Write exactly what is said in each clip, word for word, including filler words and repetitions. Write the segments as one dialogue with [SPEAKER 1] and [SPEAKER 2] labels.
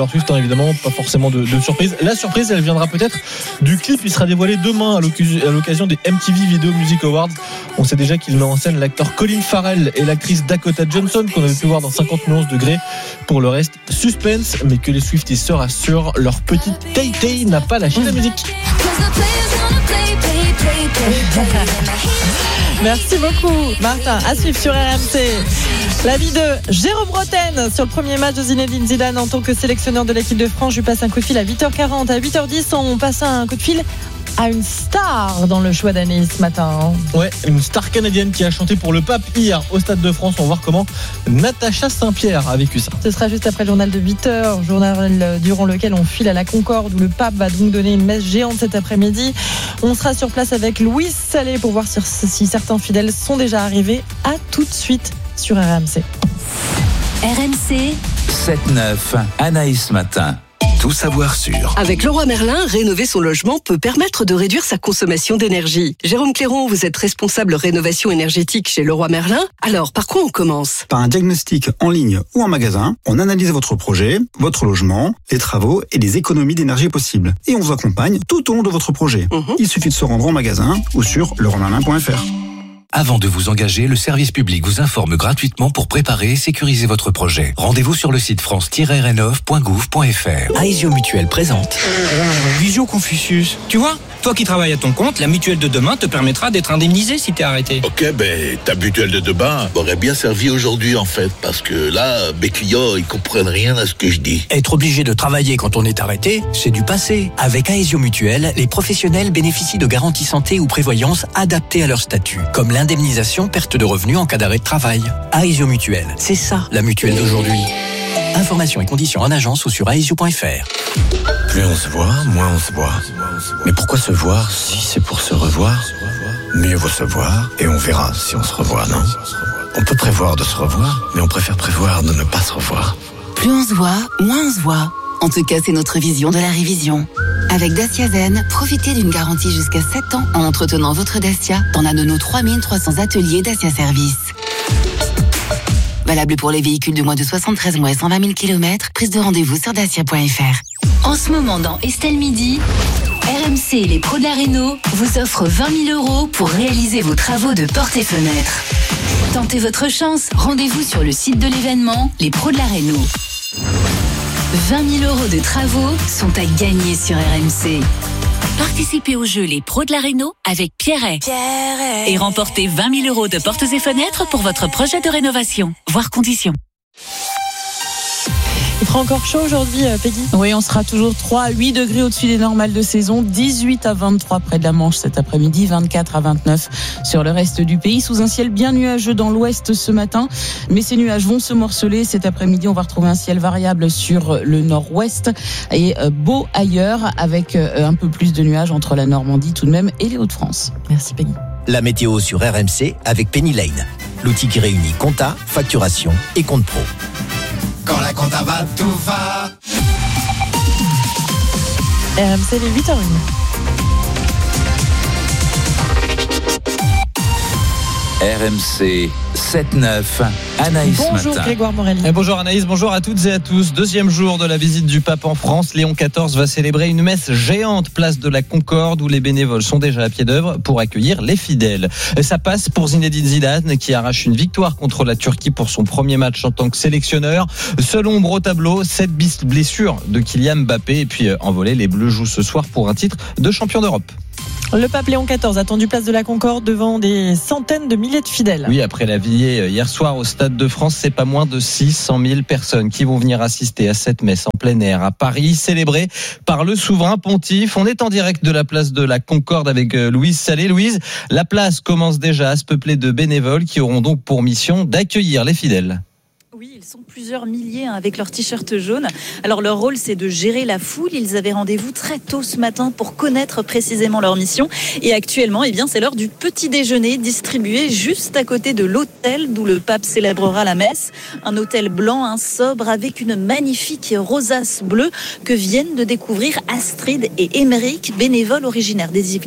[SPEAKER 1] Alors Swift, hein, évidemment, pas forcément de, de surprise. La surprise, elle viendra peut-être du clip. Il sera dévoilé demain à l'occasion des M T V Video Music Awards. On sait déjà qu'il met en scène l'acteur Colin Farrell et l'actrice Dakota Johnson qu'on avait pu voir dans cinquante nuances degrés. Pour le reste, suspense, mais que les Swifties se rassurent, leur petite Tay-Tay n'a pas lâché la musique.
[SPEAKER 2] Merci beaucoup Martin, à suivre sur R M C. L'avis de Jérôme Bretagne sur le premier match de Zinedine Zidane en tant que sélectionneur de l'équipe de France. Je lui passe un coup de fil à huit heures quarante. À huit heures dix, on passe un coup de fil à une star dans le choix d'année ce matin.
[SPEAKER 1] Ouais, une star canadienne qui a chanté pour le pape hier au Stade de France. On va voir comment Natacha Saint-Pierre a vécu ça.
[SPEAKER 2] Ce sera juste après le journal de huit heures, journal durant lequel on file à la Concorde où le pape va donc donner une messe géante cet après-midi. On sera sur place avec Louise Salé pour voir si certains fidèles sont déjà arrivés. À tout de suite sur R M C.
[SPEAKER 3] R M C
[SPEAKER 4] sept neuf, Anaïs Matin. Tout savoir sur.
[SPEAKER 5] Avec Leroy Merlin, rénover son logement peut permettre de réduire sa consommation d'énergie. Jérôme Cléron, vous êtes responsable rénovation énergétique chez Leroy Merlin. Alors, par quoi on commence ?
[SPEAKER 6] Par un diagnostic en ligne ou en magasin. On analyse votre projet, votre logement, les travaux et les économies d'énergie possibles. Et on vous accompagne tout au long de votre projet. Mmh. Il suffit de se rendre en magasin ou sur leroy merlin point f r.
[SPEAKER 4] Avant de vous engager, le service public vous informe gratuitement pour préparer et sécuriser votre projet. Rendez-vous sur le site france tiret rénov point gouv point f r.
[SPEAKER 7] Aesio Mutuelle présente Visio Confucius. Tu vois, toi qui travailles à ton compte, la mutuelle de demain te permettra d'être indemnisé si t'es arrêté.
[SPEAKER 8] Ok, ben ta mutuelle de demain m'aurait bien servi aujourd'hui en fait, parce que là, mes clients, ils comprennent rien à ce que je dis.
[SPEAKER 7] Être obligé de travailler quand on est arrêté, c'est du passé. Avec Aesio Mutuelle, les professionnels bénéficient de garanties santé ou prévoyance adaptées à leur statut, comme l'indemnisation perte de revenus en cas d'arrêt de travail. Aesio Mutuelle, c'est ça la mutuelle d'aujourd'hui. Informations et conditions en agence ou sur aesio point f r.
[SPEAKER 9] Plus on se voit, moins on se voit. Mais pourquoi se voir si c'est pour se revoir ? Mieux vaut se voir et on verra si on se revoit, non ? On peut prévoir de se revoir, mais on préfère prévoir de ne pas se revoir.
[SPEAKER 10] Plus on se voit, moins on se voit. En tout cas, c'est notre vision de la révision. Avec Dacia Zen, profitez d'une garantie jusqu'à sept ans en entretenant votre Dacia dans l'un de nos trois mille trois cents ateliers Dacia Service. Valable pour les véhicules de moins de soixante-treize mois et cent vingt mille kilomètres. Prise de rendez-vous sur dacia point f r.
[SPEAKER 3] En ce moment dans Estelle Midi, R M C et les pros de la réno vous offrent vingt mille euros pour réaliser vos travaux de portes et fenêtres. Tentez votre chance, rendez-vous sur le site de l'événement Les Pros de la Réno. vingt mille euros de travaux sont à gagner sur R M C. Participez au jeu Les Pros de la Réno avec Pierret. Pierret. Et remportez vingt mille euros de portes et fenêtres pour votre projet de rénovation. Voir conditions.
[SPEAKER 2] Il fera encore chaud aujourd'hui, Peggy ?
[SPEAKER 11] Oui, on sera toujours trois à huit degrés au-dessus des normales de saison, dix-huit à vingt-trois près de la Manche cet après-midi, vingt-quatre à vingt-neuf sur le reste du pays, sous un ciel bien nuageux dans l'ouest ce matin. Mais ces nuages vont se morceler. Cet après-midi, on va retrouver un ciel variable sur le nord-ouest et beau ailleurs, avec un peu plus de nuages entre la Normandie tout de même et les Hauts-de-France.
[SPEAKER 2] Merci Peggy.
[SPEAKER 12] La météo sur R M C avec Penny Lane, l'outil qui réunit compta, facturation et compte pro.
[SPEAKER 13] Quand la compta va, tout va.
[SPEAKER 2] R M C, les huit heures
[SPEAKER 4] zéro un. R M C sept neuf, Anaïs
[SPEAKER 2] Bonjour
[SPEAKER 4] Matin.
[SPEAKER 2] Grégoire Morelli.
[SPEAKER 1] Et bonjour Anaïs, bonjour à toutes et à tous. Deuxième jour de la visite du pape en France. Léon quatorze va célébrer une messe géante place de la Concorde où les bénévoles sont déjà à pied d'œuvre pour accueillir les fidèles. Ça passe pour Zinedine Zidane qui arrache une victoire contre la Turquie pour son premier match en tant que sélectionneur. Seul ombre au tableau, cette blessure de Kylian Mbappé. Et puis en volée, les Bleus jouent ce soir pour un titre de champion d'Europe.
[SPEAKER 2] Le pape Léon quatorze attendu place de la Concorde devant des centaines de milliers de fidèles.
[SPEAKER 1] Oui, après la veillée hier soir au Stade de France, c'est pas moins de six cent mille personnes qui vont venir assister à cette messe en plein air à Paris, célébrée par le souverain pontife. On est en direct de la place de la Concorde avec Louise Salé. Louise, la place commence déjà à se peupler de bénévoles qui auront donc pour mission d'accueillir les fidèles.
[SPEAKER 14] Oui, ils sont plusieurs milliers hein, avec leur t-shirt jaune. Alors leur rôle, c'est de gérer la foule. Ils avaient rendez-vous très tôt ce matin pour connaître précisément leur mission. Et actuellement, eh bien, c'est l'heure du petit déjeuner distribué juste à côté de l'hôtel d'où le pape célébrera la messe. Un hôtel blanc, un sobre, avec une magnifique rosace bleue que viennent de découvrir Astrid et Émeric, bénévoles originaires des Yvelines.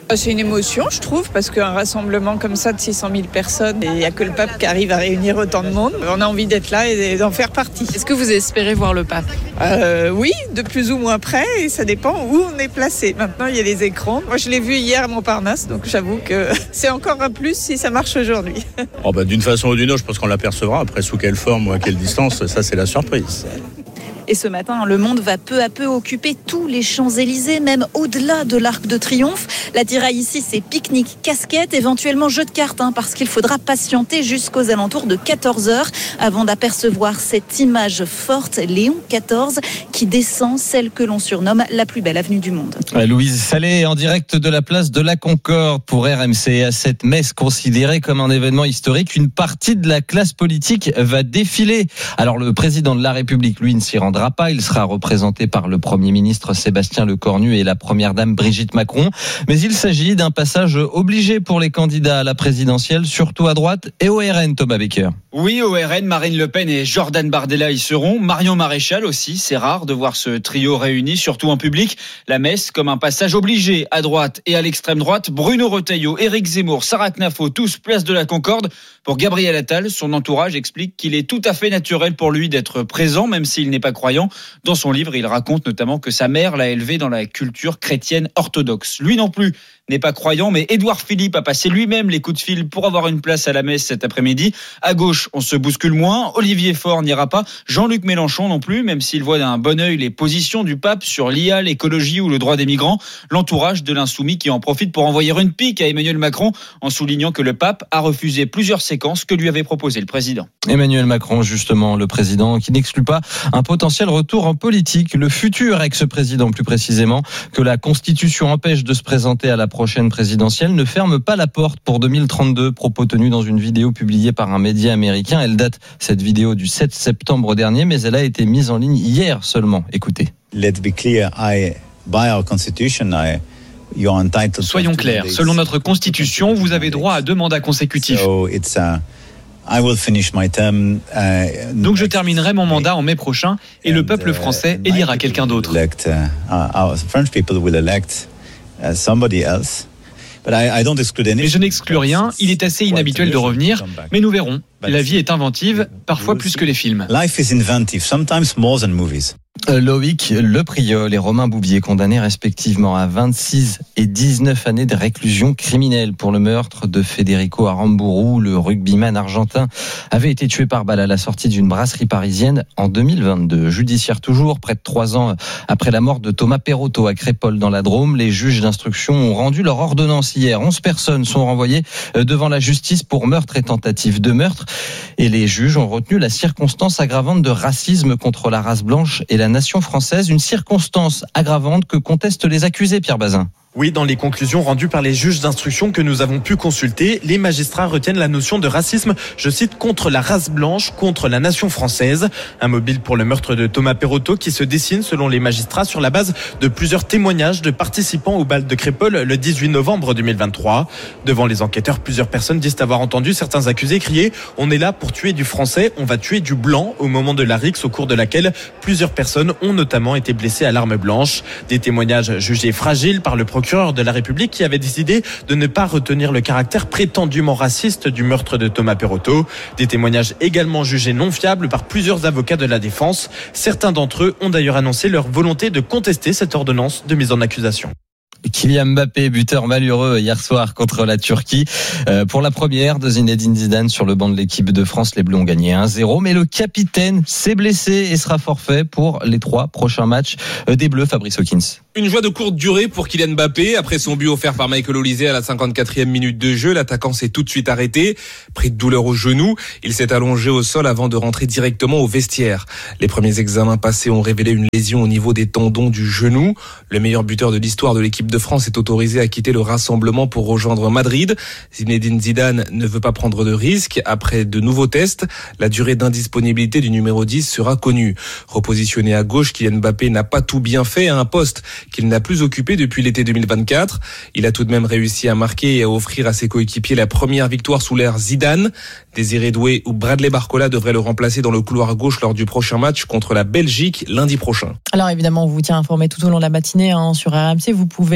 [SPEAKER 15] C'est une émotion, je trouve, parce qu'un rassemblement comme ça de six cent mille personnes, et il n'y a que le pape qui arrive à réunir autant de monde. On a envie d'être là et d'en faire partie.
[SPEAKER 16] Est-ce que vous espérez voir le pape ?
[SPEAKER 15] euh, Oui, de plus ou moins près, et ça dépend où on est placé. Maintenant, il y a les écrans. Moi, je l'ai vu hier à Montparnasse, donc j'avoue que c'est encore un plus si ça marche aujourd'hui.
[SPEAKER 17] Oh bah, d'une façon ou d'une autre, je pense qu'on l'apercevra. Après, sous quelle forme ou à quelle distance, ça c'est la surprise.
[SPEAKER 14] Et ce matin, le monde va peu à peu occuper tous les Champs-Élysées, même au-delà de l'Arc de Triomphe. L'attirail ici, c'est pique-nique, casquette, éventuellement jeu de cartes, hein, parce qu'il faudra patienter jusqu'aux alentours de quatorze heures avant d'apercevoir cette image forte, Léon quatorze, qui descend celle que l'on surnomme la plus belle avenue du monde.
[SPEAKER 1] Louise Salé en direct de la place de la Concorde pour R M C. À cette messe considérée comme un événement historique, une partie de la classe politique va défiler. Alors le président de la République, lui, ne s'y rendra pas. Il sera représenté par le Premier ministre Sébastien Lecornu et la Première dame Brigitte Macron. Mais il s'agit d'un passage obligé pour les candidats à la présidentielle, surtout à droite et au R N, Thomas Becker.
[SPEAKER 18] Oui, au R N, Marine Le Pen et Jordan Bardella y seront. Marion Maréchal aussi. C'est rare de voir ce trio réuni, surtout en public. La messe comme un passage obligé à droite et à l'extrême droite. Bruno Retailleau, Éric Zemmour, Sarah Knafo, tous place de la Concorde. Pour Gabriel Attal, son entourage explique qu'il est tout à fait naturel pour lui d'être présent, même s'il n'est pas croyant. Dans son livre, il raconte notamment que sa mère l'a élevé dans la culture chrétienne orthodoxe. Lui non plus n'est pas croyant, mais Édouard Philippe a passé lui-même les coups de fil pour avoir une place à la messe cet après-midi. À gauche, on se bouscule moins. Olivier Faure n'ira pas. Jean-Luc Mélenchon non plus, même s'il voit d'un bon œil les positions du pape sur l'I A, l'écologie ou le droit des migrants. L'entourage de l'insoumis qui en profite pour envoyer une pique à Emmanuel Macron en soulignant que le pape a refusé plusieurs séquences que lui avait proposé le président.
[SPEAKER 1] Emmanuel Macron, justement, le président qui n'exclut pas un potentiel retour en politique. Le futur ex-président, plus précisément, que la Constitution empêche de se présenter à la prochaine présidentielle, ne ferme pas la porte pour deux mille trente-deux. Propos tenus dans une vidéo publiée par un média américain. Elle date, cette vidéo, du sept septembre dernier, mais elle a été mise en ligne hier seulement. Écoutez.
[SPEAKER 19] Let's be clear, I, by our constitution, I, you're entitled.
[SPEAKER 18] Soyons clairs, selon notre Constitution, vous avez droit à deux mandats consécutifs.
[SPEAKER 19] So it's a I will finish my term, uh,
[SPEAKER 18] Donc je terminerai mon mandat en mai prochain et le peuple français élira quelqu'un d'autre.
[SPEAKER 19] Elect, uh, our French people will elect uh, somebody else. But I, I don't exclude any.
[SPEAKER 18] Mais je n'exclus rien, il est assez inhabituel de revenir, mais nous verrons. La vie est inventive, parfois plus que les films.
[SPEAKER 19] Life is inventive, sometimes more than movies.
[SPEAKER 1] Loïc Lepriol et Romain Bouvier, condamnés respectivement à vingt-six et dix-neuf années de réclusion criminelle pour le meurtre de Federico Aramburu. Le rugbyman argentin avait été tué par balle à la sortie d'une brasserie parisienne en deux mille vingt-deux. Judiciaire toujours, près de trois ans après la mort de Thomas Perotto à Crépol dans la Drôme. Les juges d'instruction ont rendu leur ordonnance hier. onze personnes sont renvoyées devant la justice pour meurtre et tentative de meurtre. Et les juges ont retenu la circonstance aggravante de racisme contre la race blanche et la nation française, une circonstance aggravante que contestent les accusés, Pierre Bazin.
[SPEAKER 20] Oui, dans les conclusions rendues par les juges d'instruction que nous avons pu consulter, les magistrats retiennent la notion de racisme, je cite, contre la race blanche, contre la nation française. Un mobile pour le meurtre de Thomas Perotto qui se dessine, selon les magistrats, sur la base de plusieurs témoignages de participants au bal de Crépol le dix-huit novembre deux mille vingt-trois. Devant les enquêteurs, plusieurs personnes disent avoir entendu certains accusés crier « On est là pour tuer du français, on va tuer du blanc » au moment de la rixe au cours de laquelle plusieurs personnes ont notamment été blessées à l'arme blanche. Des témoignages jugés fragiles par le procureur procureur de la République qui avait décidé de ne pas retenir le caractère prétendument raciste du meurtre de Thomas Perotto. Des témoignages également jugés non fiables par plusieurs avocats de la défense. Certains d'entre eux ont d'ailleurs annoncé leur volonté de contester cette ordonnance de mise en accusation.
[SPEAKER 1] Kylian Mbappé, buteur malheureux hier soir contre la Turquie. Euh, pour la première de Zinedine Zidane sur le banc de l'équipe de France, les Bleus ont gagné un zéro. Mais le capitaine s'est blessé et sera forfait pour les trois prochains matchs des Bleus. Fabrice Hawkins.
[SPEAKER 21] Une joie de courte durée pour Kylian Mbappé. Après son but offert par Michael Olise à la cinquante-quatrième minute de jeu, l'attaquant s'est tout de suite arrêté. Pris de douleur au genou, il s'est allongé au sol avant de rentrer directement au vestiaire. Les premiers examens passés ont révélé une lésion au niveau des tendons du genou. Le meilleur buteur de l'histoire de l'équipe de France est autorisé à quitter le rassemblement pour rejoindre Madrid. Zinedine Zidane ne veut pas prendre de risques. Après de nouveaux tests, la durée d'indisponibilité du numéro dix sera connue. Repositionné à gauche, Kylian Mbappé n'a pas tout bien fait à un poste qu'il n'a plus occupé depuis l'été deux mille vingt-quatre. Il a tout de même réussi à marquer et à offrir à ses coéquipiers la première victoire sous l'ère Zidane. Désiré Doué ou Bradley Barcola devraient le remplacer dans le couloir gauche lors du prochain match contre la Belgique lundi prochain.
[SPEAKER 2] Alors évidemment, on vous tient informé tout au long de la matinée hein, sur R M C. Vous pouvez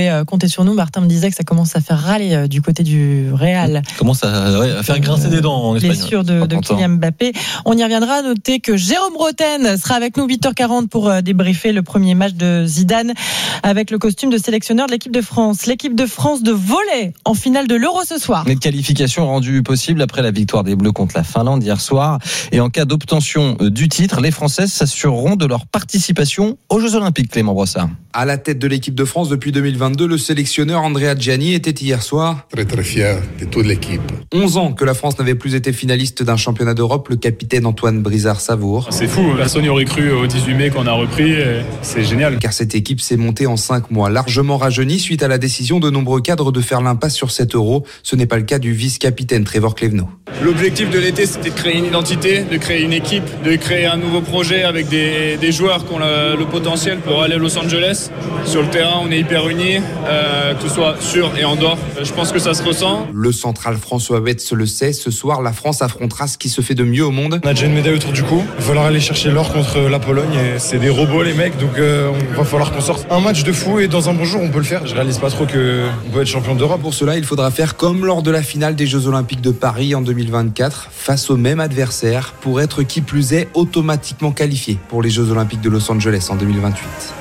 [SPEAKER 2] pouvez compter sur nous. Martin me disait que ça commence à faire râler du côté du Real.
[SPEAKER 5] Commence à, ouais, à faire grincer des dents en Espagne.
[SPEAKER 2] Blessure de, de Kylian Mbappé. On y reviendra. Notez que Jérôme Roten sera avec nous huit heures quarante pour débriefer le premier match de Zidane avec le costume de sélectionneur de l'équipe de France. L'équipe de France de volley en finale de l'Euro ce soir.
[SPEAKER 1] Une qualification rendue possible après la victoire des Bleus contre la Finlande hier soir. Et en cas d'obtention du titre, les Françaises s'assureront de leur participation aux Jeux Olympiques. Clément Brossard.
[SPEAKER 22] À la tête de l'équipe de France depuis deux mille vingt-deux, le sélectionneur Andrea Gianni était hier soir
[SPEAKER 23] très très fier de toute l'équipe.
[SPEAKER 22] onze ans que la France n'avait plus été finaliste d'un championnat d'Europe, le capitaine Antoine Brizard-Savour.
[SPEAKER 24] C'est fou, personne n'y aurait cru au dix-huit mai qu'on a repris, c'est génial.
[SPEAKER 22] Car cette équipe s'est montée en cinq mois, largement rajeunie suite à la décision de nombreux cadres de faire l'impasse sur cet Euro. Ce n'est pas le cas du vice-capitaine Trevor Clevenot.
[SPEAKER 24] L'objectif de l'été, c'était de créer une identité, de créer une équipe, de créer un nouveau projet avec des, des joueurs qui ont le, le potentiel pour aller à Los Angeles. Sur le terrain, on est hyper unis, euh, que ce soit sur et en dehors. Je pense que ça se ressent.
[SPEAKER 22] Le central François Betts le sait. Ce soir, la France affrontera ce qui se fait de mieux au monde.
[SPEAKER 23] On a déjà une médaille autour du cou. Il va falloir aller chercher l'or contre la Pologne. Et c'est des robots, les mecs. Donc, euh, on va falloir qu'on sorte un match de fou. Et dans un bon jour, on peut le faire. Je réalise pas trop qu'on peut être champion d'Europe.
[SPEAKER 22] Pour cela, il faudra faire comme lors de la finale des Jeux Olympiques de Paris en deux mille vingt-quatre, face au même adversaire, pour être qui plus est automatiquement qualifié pour les Jeux Olympiques de Los Angeles en deux mille vingt-huit.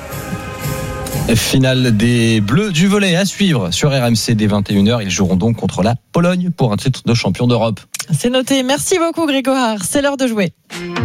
[SPEAKER 1] Finale des Bleus du volley à suivre sur R M C dès vingt et une heures. Ils joueront donc contre la Pologne pour un titre de champion d'Europe.
[SPEAKER 2] C'est noté. Merci beaucoup Grégoire. C'est l'heure de jouer.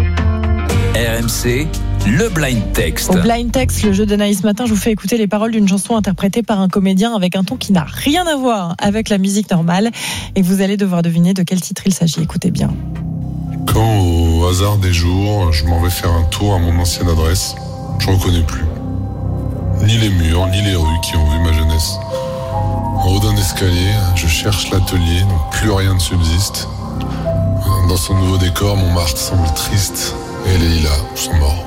[SPEAKER 4] R M C, le blind text.
[SPEAKER 2] Au blind text, le jeu d'Anaïs Matin, je vous fais écouter les paroles d'une chanson interprétée par un comédien avec un ton qui n'a rien à voir avec la musique normale et vous allez devoir deviner de quel titre il s'agit. Écoutez bien.
[SPEAKER 23] Quand au hasard des jours, je m'en vais faire un tour à mon ancienne adresse, je ne reconnais plus ni les murs, ni les rues qui ont vu ma jeunesse. En haut d'un escalier, je cherche l'atelier, donc plus rien ne subsiste. Dans son nouveau décor, Montmartre semble triste et les lilas sont morts.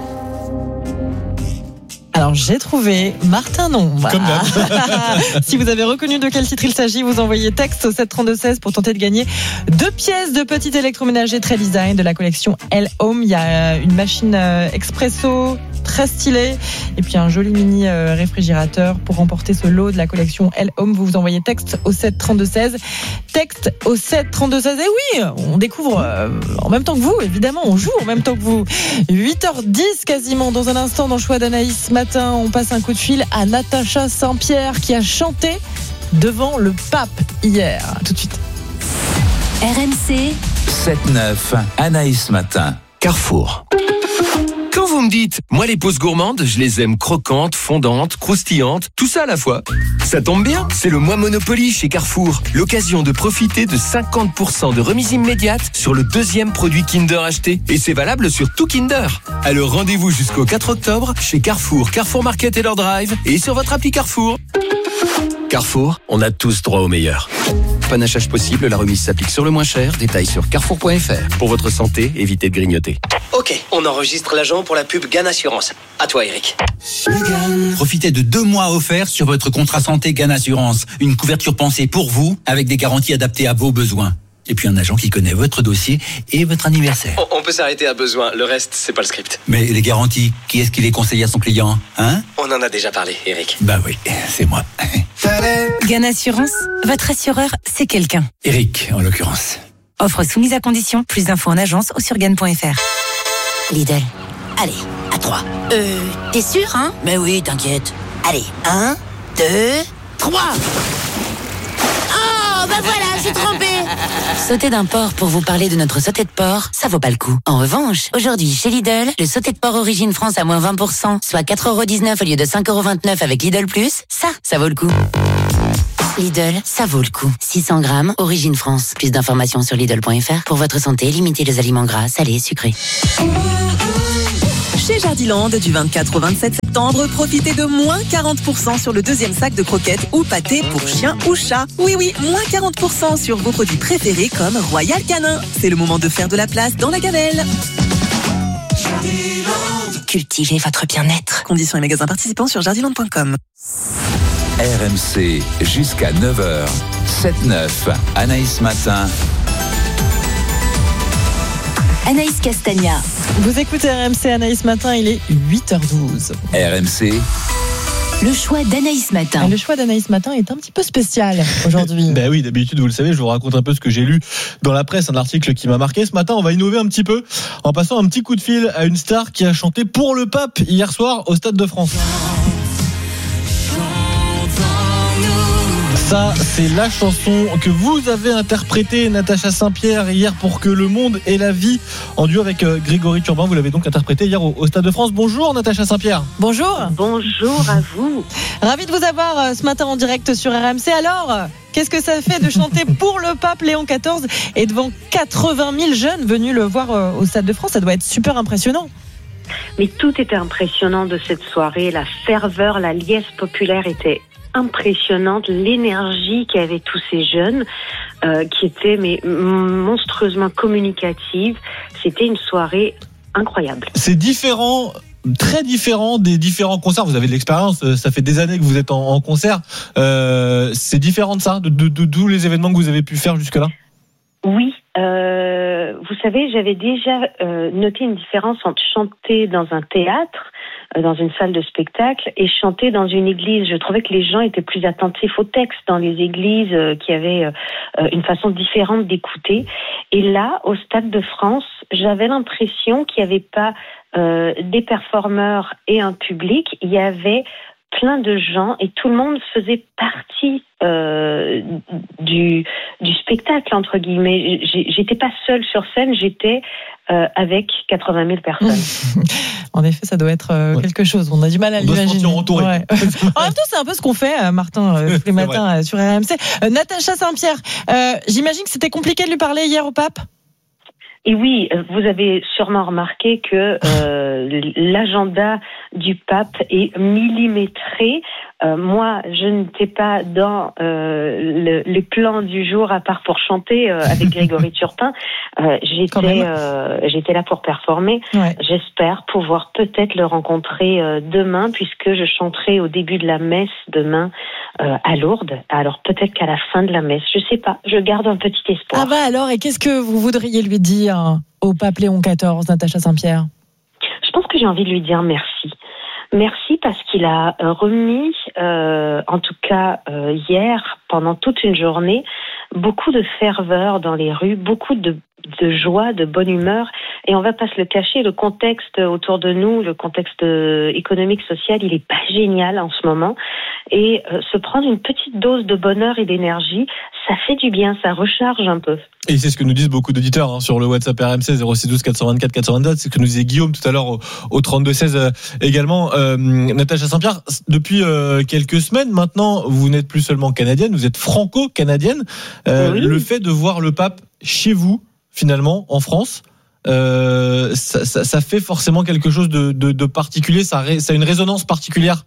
[SPEAKER 2] Alors j'ai trouvé Martin Nombre.
[SPEAKER 5] Comme d'hab.
[SPEAKER 2] Si vous avez reconnu de quel titre il s'agit, vous envoyez texte au sept trente-deux seize pour tenter de gagner deux pièces de petit électroménager très design de la collection L Home. Il y a une machine expresso très stylée et puis un joli mini réfrigérateur pour remporter ce lot de la collection L Home. Vous vous envoyez texte au sept trente-deux seize. Texte au sept trente-deux seize. Et oui, on découvre en même temps que vous, évidemment, on joue en même temps que vous. huit heures dix quasiment. Dans un instant, dans le choix d'Anaïs Matin, on passe un coup de fil à Natacha Saint-Pierre qui a chanté devant le pape hier. À tout de suite.
[SPEAKER 3] R M C
[SPEAKER 4] sept neuf, Anaïs Matin.
[SPEAKER 25] Carrefour. Quand vous me dites, moi les pauses gourmandes, je les aime croquantes, fondantes, croustillantes, tout ça à la fois. Ça tombe bien, c'est le mois Monopoly chez Carrefour. L'occasion de profiter de cinquante pour cent de remise immédiate sur le deuxième produit Kinder acheté. Et c'est valable sur tout Kinder. Alors rendez-vous jusqu'au quatre octobre chez Carrefour, Carrefour Market et leur drive et sur votre appli Carrefour. Carrefour, on a tous droit au meilleur. Panachage possible, la remise s'applique sur le moins cher. Détails sur carrefour point f r. Pour votre santé, évitez de grignoter.
[SPEAKER 26] Ok, on enregistre l'agent pour la pub Gann Assurance. À toi Eric.
[SPEAKER 27] Profitez de deux mois offerts sur votre contrat santé Gann Assurance. Une couverture pensée pour vous, avec des garanties adaptées à vos besoins. Et puis un agent qui connaît votre dossier et votre anniversaire.
[SPEAKER 26] On, on peut s'arrêter à besoin, le reste, c'est pas le script.
[SPEAKER 27] Mais les garanties, qui est-ce qui les conseille à son client, hein?
[SPEAKER 26] On en a déjà parlé, Eric.
[SPEAKER 27] Bah oui, c'est moi.
[SPEAKER 28] Gann Assurance, votre assureur, c'est quelqu'un.
[SPEAKER 27] Eric, en l'occurrence.
[SPEAKER 28] Offre soumise à condition, plus d'infos en agence ou sur gann point f r.
[SPEAKER 29] Lidl. Allez, à trois. Euh, t'es sûr, hein? Mais oui, t'inquiète. Allez, un, deux, trois. Oh, bah voilà, j'ai trompé.
[SPEAKER 28] Sauter d'un porc pour vous parler de notre sauté de porc, ça vaut pas le coup. En revanche, aujourd'hui, chez Lidl, le sauté de porc Origine France à moins vingt pour cent, soit quatre euros dix-neuf au lieu de cinq euros vingt-neuf avec Lidl Plus, ça, ça vaut le coup. Lidl, ça vaut le coup. six cents grammes, Origine France. Plus d'informations sur Lidl point f r. Pour votre santé, limitez les aliments gras, salés et sucrés.
[SPEAKER 30] Chez Jardiland, du vingt-quatre au vingt-sept septembre, profitez de moins quarante pour cent sur le deuxième sac de croquettes ou pâtés pour chien ou chat. Oui, oui, moins quarante pour cent sur vos produits préférés comme Royal Canin. C'est le moment de faire de la place dans la gamelle.
[SPEAKER 28] Cultivez votre bien-être.
[SPEAKER 30] Conditions et magasins participants sur jardiland point com.
[SPEAKER 4] R M C jusqu'à neuf heures. sept neuf, Anaïs Matin.
[SPEAKER 2] Anaïs Castagna. Vous écoutez R M C Anaïs Matin, il est huit heures douze.
[SPEAKER 4] R M C,
[SPEAKER 3] Le choix d'Anaïs Matin.
[SPEAKER 2] Le choix d'Anaïs Matin est un petit peu spécial aujourd'hui.
[SPEAKER 5] Ben oui, d'habitude, vous le savez, je vous raconte un peu ce que j'ai lu dans la presse, un article qui m'a marqué. Ce matin, on va innover un petit peu en passant un petit coup de fil à une star qui a chanté pour le pape hier soir au Stade de France. Ça, c'est la chanson que vous avez interprétée, Natacha Saint-Pierre, hier pour Que le monde ait la vie, en duo avec Grégory Turpin. Vous l'avez donc interprétée hier au, au Stade de France. Bonjour Natacha Saint-Pierre.
[SPEAKER 2] Bonjour.
[SPEAKER 6] Bonjour à vous.
[SPEAKER 2] Ravi de vous avoir ce matin en direct sur R M C. Alors, qu'est-ce que ça fait de chanter pour le pape Léon quatorze et devant quatre-vingt mille jeunes venus le voir au Stade de France? Ça doit être super impressionnant.
[SPEAKER 6] Mais tout était impressionnant de cette soirée. La ferveur, la liesse populaire était impressionnante, l'énergie qu'avaient tous ces jeunes euh, qui étaient mais monstrueusement communicative. C'était une soirée incroyable.
[SPEAKER 5] C'est différent, très différent des différents concerts. Vous avez de l'expérience, ça fait des années que vous êtes en, en concert. Euh, c'est différent de ça, de, de, de tous les événements que vous avez pu faire jusque-là?
[SPEAKER 6] Oui, euh, vous savez, j'avais déjà euh, noté une différence entre chanter dans un théâtre, euh, dans une salle de spectacle, et chanter dans une église. Je trouvais que les gens étaient plus attentifs au texte dans les églises, euh, qui avaient euh, une façon différente d'écouter. Et là, au Stade de France, j'avais l'impression qu'il n'y avait pas euh, des performeurs et un public, il y avait plein de gens et tout le monde faisait partie euh, du, du spectacle, entre guillemets. J'étais pas seule sur scène, j'étais euh, avec quatre-vingt mille personnes.
[SPEAKER 2] En effet, ça doit être euh, ouais. quelque chose. On a du mal à l'imaginer. Ouais. En même temps, c'est un peu ce qu'on fait, Martin, euh, tous les matins euh, sur R M C. Euh, Natacha Saint-Pierre, euh, j'imagine que c'était compliqué de lui parler hier au pape?
[SPEAKER 6] Et oui, vous avez sûrement remarqué que euh, l'agenda du pape est millimétré. Euh, moi, je n'étais pas dans euh, le, les plans du jour à part pour chanter euh, avec Grégory Turpin. Euh, j'étais, euh, j'étais là pour performer. Ouais. J'espère pouvoir peut-être le rencontrer euh, demain, puisque je chanterai au début de la messe demain euh, à Lourdes. Alors peut-être qu'à la fin de la messe, je sais pas. Je garde un petit espoir.
[SPEAKER 2] Ah bah alors, et qu'est-ce que vous voudriez lui dire au pape Léon quatorze, Natacha Saint-Pierre?
[SPEAKER 6] Je pense que j'ai envie de lui dire merci. Merci parce qu'il a remis, euh, en tout cas euh, hier, pendant toute une journée, beaucoup de ferveur dans les rues, beaucoup de, de joie, de bonne humeur. Et on va pas se le cacher, le contexte autour de nous, le contexte économique, social, il est pas génial en ce moment. Et euh, se prendre une petite dose de bonheur et d'énergie, ça fait du bien, ça recharge un peu.
[SPEAKER 5] Et c'est ce que nous disent beaucoup d'auditeurs hein, sur le WhatsApp R M C zéro six douze quatre cent vingt-quatre quatre cent vingt-deux. C'est ce que nous disait Guillaume tout à l'heure au, au trente-deux seize euh, également. Euh, Natacha Saint-Pierre, depuis euh, quelques semaines maintenant, vous n'êtes plus seulement canadienne, vous êtes franco-canadienne. Euh, oui. Le fait de voir le pape chez vous, finalement, en France, euh, ça, ça, ça fait forcément quelque chose de, de, de particulier. Ça, ça a une résonance particulière.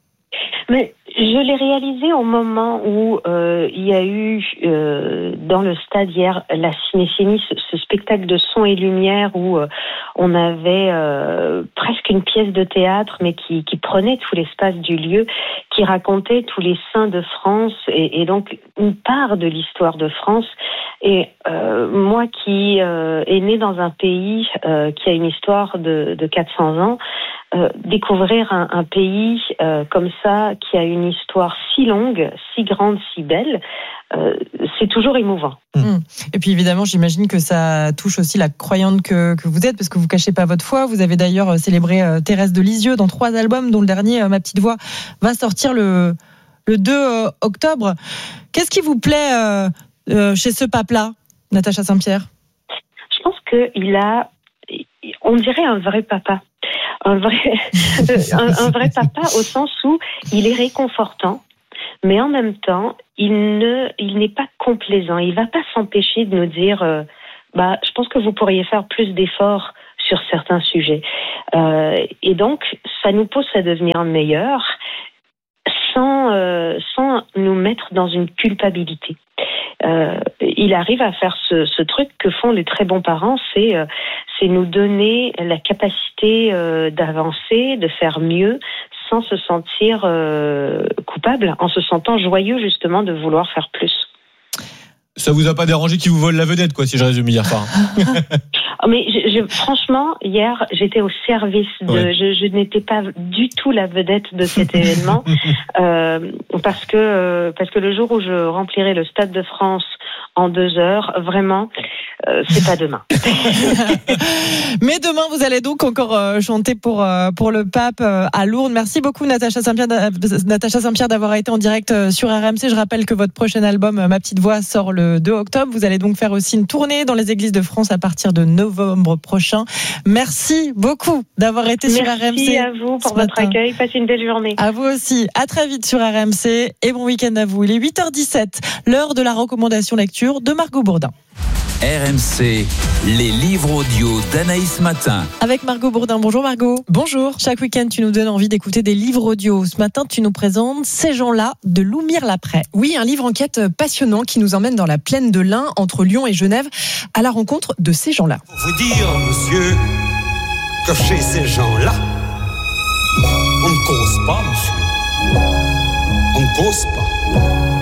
[SPEAKER 6] Mais je l'ai réalisé au moment où euh, il y a eu euh, dans le stade hier la Cinécénie, ce, ce spectacle de son et lumière où euh, on avait euh, presque une pièce de théâtre mais qui, qui prenait tout l'espace du lieu, qui racontait tous les saints de France et, et donc une part de l'histoire de France. Et euh, moi qui euh, est né dans un pays euh, qui a une histoire de, de quatre cents ans, Euh, découvrir un, un pays euh, comme ça, qui a une histoire si longue, si grande, si belle, euh, c'est toujours émouvant.
[SPEAKER 2] Mmh. Et puis évidemment, j'imagine que ça touche aussi la croyante que, que vous êtes, parce que vous cachez pas votre foi. Vous avez d'ailleurs célébré euh, Thérèse de Lisieux dans trois albums, dont le dernier, euh, Ma petite voix, va sortir le, le deux octobre. Qu'est-ce qui vous plaît euh, euh, chez ce pape-là, Natacha Saint-Pierre?
[SPEAKER 6] Je pense qu'il a, on dirait un vrai papa. Un vrai, un, un vrai papa au sens où il est réconfortant, mais en même temps, il ne, il n'est pas complaisant. Il va pas s'empêcher de nous dire, euh, bah, je pense que vous pourriez faire plus d'efforts sur certains sujets. Euh, et donc, ça nous pousse à devenir meilleurs, sans, euh, sans nous mettre dans une culpabilité. Euh, il arrive à faire ce, ce truc que font les très bons parents, c'est, euh, c'est nous donner la capacité euh, d'avancer, de faire mieux, sans se sentir euh, coupable, en se sentant joyeux justement de vouloir faire plus.
[SPEAKER 5] Ça vous a pas dérangé qu'ils vous volent la vedette, quoi, si je résume hier soir.
[SPEAKER 6] Mais je, je, franchement, hier, j'étais au service de. Ouais. Je, je n'étais pas du tout la vedette de cet événement, euh, parce que euh, parce que le jour où je remplirai le Stade de France en deux heures, vraiment, euh, c'est pas demain.
[SPEAKER 2] Mais demain, vous allez donc encore euh, chanter pour euh, pour le pape euh, à Lourdes. Merci beaucoup, Natacha Saint-Pierre, Natacha Saint-Pierre, d'avoir été en direct euh, sur R M C. Je rappelle que votre prochain album, Ma Petite Voix, sort le deux octobre. Vous allez donc faire aussi une tournée dans les églises de France à partir de novembre prochain. Merci beaucoup d'avoir été
[SPEAKER 6] Merci
[SPEAKER 2] sur R M C.
[SPEAKER 6] Merci à vous pour votre matin. Accueil. Passez une belle journée.
[SPEAKER 2] À vous aussi. À très vite sur R M C et bon week-end à vous. Il est huit heures dix-sept, l'heure de la recommandation lecture de Margot Bourdin.
[SPEAKER 7] R M C, les livres audio d'Anaïs Matin.
[SPEAKER 2] Avec Margot Bourdin. Bonjour Margot.
[SPEAKER 8] Bonjour.
[SPEAKER 2] Chaque week-end, tu nous donnes envie d'écouter des livres audio. Ce matin, tu nous présentes Ces gens-là de Loumir Laprès.
[SPEAKER 8] Oui, un livre enquête passionnant qui nous emmène dans la plaine de l'Ain, entre Lyon et Genève, à la rencontre de ces gens-là.
[SPEAKER 9] Pour vous dire, monsieur, que chez ces gens-là, on ne cause pas, monsieur. On ne cause pas.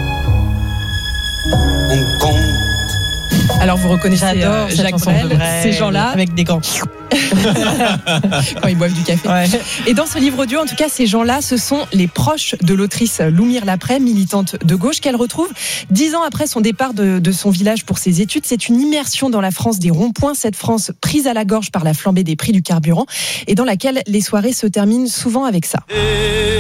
[SPEAKER 9] On compte.
[SPEAKER 8] Alors vous reconnaissez
[SPEAKER 2] J'adore
[SPEAKER 8] euh, Jacques Brel, ces gens-là
[SPEAKER 2] avec des gants
[SPEAKER 8] quand ils boivent du café. Ouais. Et dans ce livre audio, en tout cas, ces gens-là, ce sont les proches de l'autrice Loumir Laprès, militante de gauche, qu'elle retrouve dix ans après son départ de, de son village pour ses études. C'est une immersion dans la France des ronds-points, cette France prise à la gorge par la flambée des prix du carburant, et dans laquelle les soirées se terminent souvent avec ça. Et